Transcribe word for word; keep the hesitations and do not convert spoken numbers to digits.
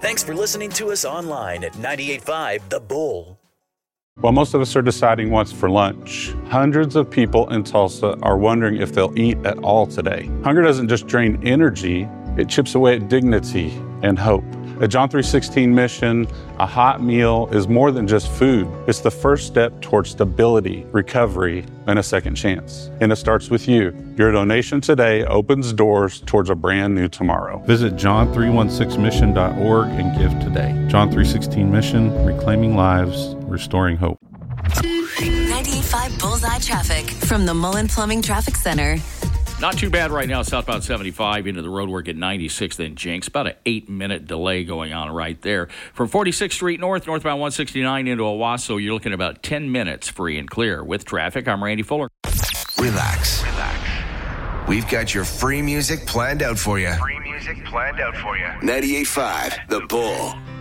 Thanks for listening to us online at ninety-eight point five The Bull. While most of us are deciding what's for lunch, hundreds of people in Tulsa are wondering if they'll eat at all today. Hunger doesn't just drain energy, it chips away at dignity and hope. At John three sixteen Mission, a hot meal is more than just food. It's the first step towards stability, recovery, and a second chance. And it starts with you. Your donation today opens doors towards a brand new tomorrow. Visit john three sixteen mission dot org and give today. John three sixteen Mission, reclaiming lives, restoring hope. ninety-eight point five Bullseye Traffic from the Mullen Plumbing Traffic Center. Not too bad right now, southbound seventy-five into the roadwork at ninety-sixth and Jenks. About an eight-minute delay going on right there. From forty-sixth Street North, northbound one sixty-nine into Owasso, you're looking at about ten minutes free and clear. With traffic, I'm Randy Fuller. Relax. Relax. We've got your free music planned out for you. Free music planned out for you. ninety-eight point five The Bull.